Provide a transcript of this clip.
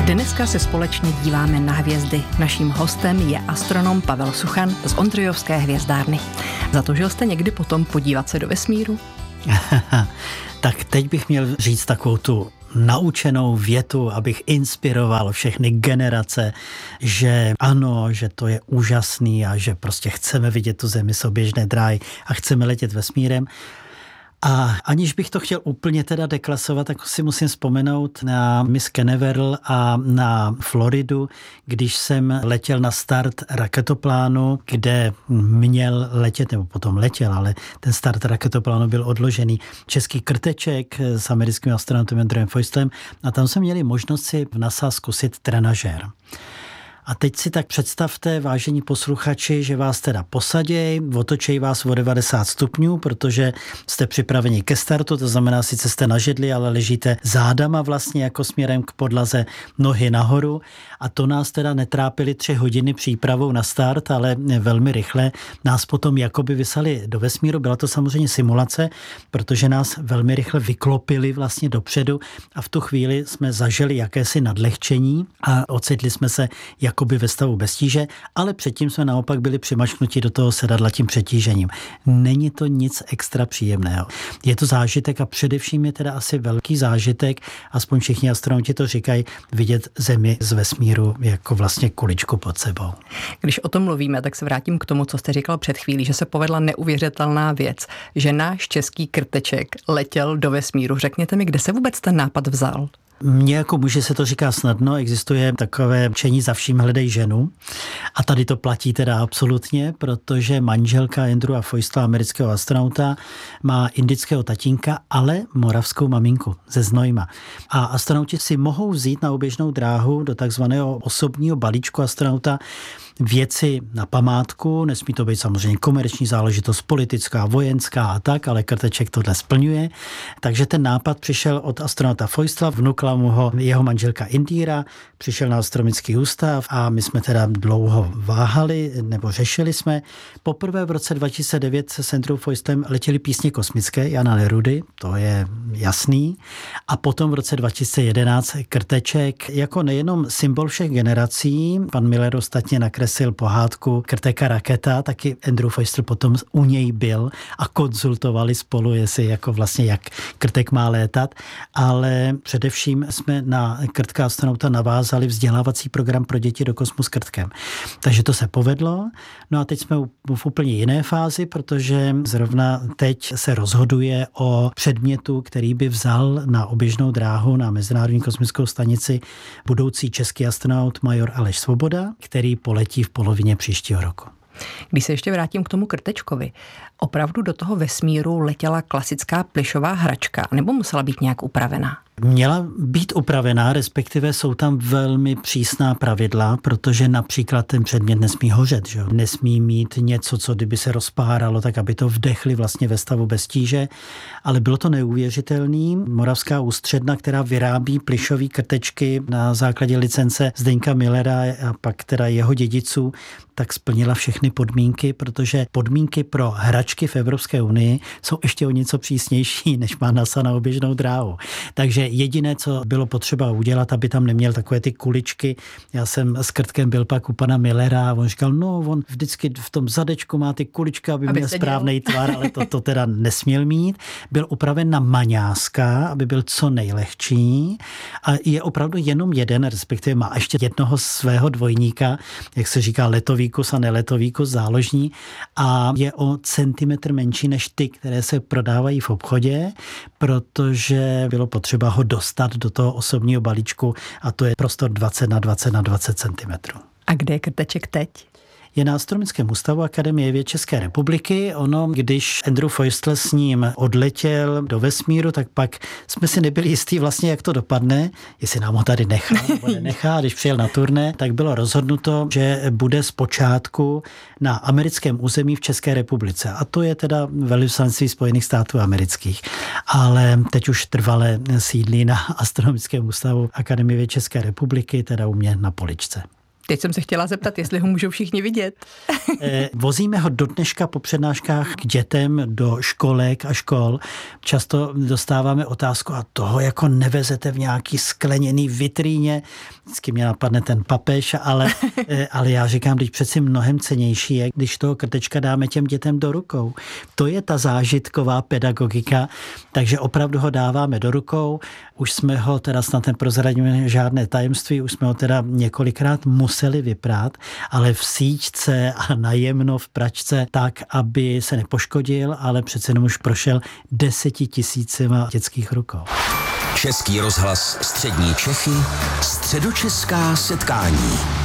Dneska se společně díváme na hvězdy. Naším hostem je astronom Pavel Suchan z Ondřejovské hvězdárny. Zatoužil jste někdy potom podívat se do vesmíru? Tak teď bych měl říct takovou tu naučenou větu, abych inspiroval všechny generace, že ano, že to je úžasný a že prostě chceme vidět tu Zemi z oběžné dráhy a chceme letět vesmírem. A aniž bych to chtěl úplně teda deklasovat, tak si musím vzpomenout na Miss Canaveral a na Floridu, když jsem letěl na start raketoplánu, kde měl letět, nebo potom letěl, ale ten start raketoplánu byl odložený, český krteček s americkým astronautem Andrewem Feustlem a tam jsme měli možnost si v NASA zkusit trenažér. A teď si tak představte, vážení posluchači, že vás teda posaděj, otočej vás o 90 stupňů, protože jste připraveni ke startu, to znamená, sice jste na židli, ale ležíte zádama vlastně jako směrem k podlaze, nohy nahoru. A to nás teda netrápili 3 hodiny přípravou na start, ale velmi rychle nás potom jakoby vyslali do vesmíru. Byla to samozřejmě simulace, protože nás velmi rychle vyklopili vlastně dopředu a v tu chvíli jsme zažili jakési nadlehčení a ocitli jsme se jakoby ve stavu bez tíže, ale předtím jsme naopak byli přimačknuti do toho sedadla tím přetížením. Není to nic extra příjemného. Je to zážitek a především je teda asi velký zážitek, aspoň všichni astronauti to říkají, vidět Zemi z vesmíru jako vlastně kuličku pod sebou. Když o tom mluvíme, tak se vrátím k tomu, co jste říkal před chvílí, že se povedla neuvěřitelná věc, že náš český krteček letěl do vesmíru. Řekněte mi, kde se vůbec ten nápad vzal? Mně jako muži se to říká snadno, existuje takové učení za vším hledej ženu a tady to platí teda absolutně, protože manželka Andrewa Feustla, amerického astronauta, má indického tatínka, ale moravskou maminku ze Znojma. A astronauti si mohou vzít na oběžnou dráhu do takzvaného osobního balíčku astronauta věci na památku, nesmí to být samozřejmě komerční záležitost, politická, vojenská a tak, ale krteček tohle splňuje. Takže ten nápad přišel od astronauta Feustla, vnukla mu ho jeho manželka Indíra, přišel na astronomický ústav a my jsme teda dlouho váhali, nebo řešili jsme. Poprvé v roce 2009 se s Andrewem Feustlem letěli písně kosmické Jana Nerudy, to je jasný. A potom v roce 2011 krteček jako nejenom symbol všech generací, pan Miller ostatně nakreslil pohádku Krtek raketa, taky Andrew Feustl potom u něj byl a konzultovali spolu, jestli jako vlastně jak krtek má létat, ale především jsme na krtka astronauta navázali vzdělávací program pro děti do kosmu s krtkem. Takže to se povedlo. No a teď jsme v úplně jiné fázi, protože zrovna teď se rozhoduje o předmětu, který by vzal na oběžnou dráhu na Mezinárodní kosmickou stanici budoucí český astronaut major Aleš Svoboda, který poletí v polovině příštího roku. Když se ještě vrátím k tomu krtečkovi, opravdu do toho vesmíru letěla klasická plyšová hračka, nebo musela být nějak upravená? Měla být upravená, respektive jsou tam velmi přísná pravidla, protože například ten předmět nesmí hořet, že? Nesmí mít něco, co kdyby se rozpáralo, tak aby to vdechli vlastně ve stavu bez tíže, ale bylo to neuvěřitelný. Moravská ústředna, která vyrábí plyšové krtečky na základě licence Zdeňka Millera a pak teda jeho dědiců, tak splnila všechny podmínky, protože podmínky pro hračky v Evropské unii jsou ještě o něco přísnější, než má NASA na oběžnou dráhu. Takže jediné, co bylo potřeba udělat, aby tam neměl takové ty kuličky. Já jsem s krtkem byl pak u pana Millera a on říkal, no on vždycky v tom zadečku má ty kuličky, aby měl správný tvar, ale to teda nesměl mít. Byl upraven na maňáska, aby byl co nejlehčí a je opravdu jenom jeden, respektive má ještě jednoho svého dvojníka, jak se říká letovíkus a neletovíkus záložní a je o centimetr menší než ty, které se prodávají v obchodě, protože bylo potřeba ho dostat do toho osobního balíčku a to je prostor 20 na 20 na 20 cm. A kde je krteček teď? Je na Astronomickém ústavu Akademie věd České republiky. Ono, když Andrew Feustl s ním odletěl do vesmíru, tak pak jsme si nebyli jistí vlastně, jak to dopadne, jestli nám ho tady nechá nebo nenechá. Když přijel na turné, tak bylo rozhodnuto, že bude zpočátku na americkém území v České republice. A to je teda velvyslanectví Spojených států amerických. Ale teď už trvale sídlí na Astronomickém ústavu Akademie věd České republiky, teda u mě na Poličce. Teď jsem se chtěla zeptat, jestli ho můžou všichni vidět. Vozíme ho do dneška po přednáškách k dětem do školek a škol. Často dostáváme otázku, a toho jako nevezete v nějaký skleněný vitríně. Vždycky mě napadne ten papež, ale já říkám, když přeci mnohem cennější je, když toho krtečka dáme těm dětem do rukou. To je ta zážitková pedagogika, takže opravdu ho dáváme do rukou. Už jsme ho teda, snad neprozradíme žádné tajemství, už jsme ho teda několikrát museli vyprát, ale v síťce a najemno v pračce tak, aby se nepoškodil, ale přece jenom už prošel 10 000 dětských rukou. Český rozhlas Střední Čechy, středočeská setkání.